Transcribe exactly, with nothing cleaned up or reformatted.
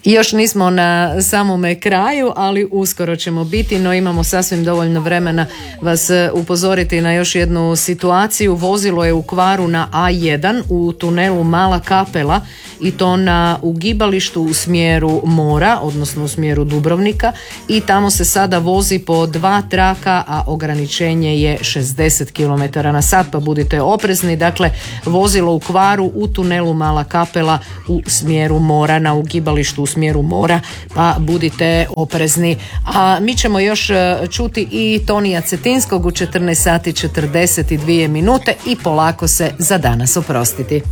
Još nismo na samome kraju, ali uskoro ćemo biti, no imamo sasvim dovoljno vremena vas upozoriti na još jednu situaciju. Vozilo je u kvaru na A jedan u tunelu Mala Kapela i to na ugibalištu u smjeru mora, odnosno u smjeru Dubrovnika, i tamo se sada vozi po dva traka, a ograničenje je šezdeset kilometara na sat, pa budite oprezni. Dakle, vozilo u kvaru u tunelu Mala Kapela u smjeru mora, na ugibalištu u smjeru mora, pa budite oprezni. A mi ćemo još čuti i Tonija Cetinskog u četrnaest sati četrdeset dvije minute i polako se za danas oprostiti.